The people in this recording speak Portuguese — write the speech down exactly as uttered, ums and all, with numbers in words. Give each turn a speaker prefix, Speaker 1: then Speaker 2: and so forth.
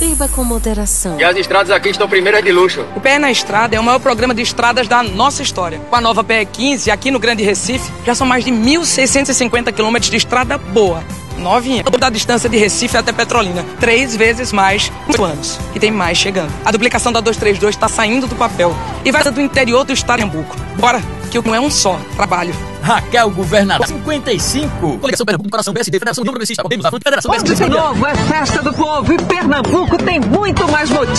Speaker 1: Beba com moderação.
Speaker 2: E as estradas aqui estão primeiras de luxo.
Speaker 3: O P E na Estrada é o maior programa de estradas da nossa história. Com a nova P E quinze, aqui no Grande Recife, já são mais de mil seiscentos e cinquenta quilômetros de estrada boa. Novinha. Da distância de Recife até Petrolina. Três vezes mais em anos. E tem mais chegando. A duplicação da duzentos e trinta e dois está saindo do papel. E vai do interior do estado de Pernambuco. Bora, que não é um só trabalho.
Speaker 4: Raquel Governador cinquenta e cinco. Coligação Pernambuco, Comparação P S D, Federação União Progressista, Podemos, Avante, Federação P S D.
Speaker 5: Ano Novo é festa do povo e Pernambuco tem muito mais motivo.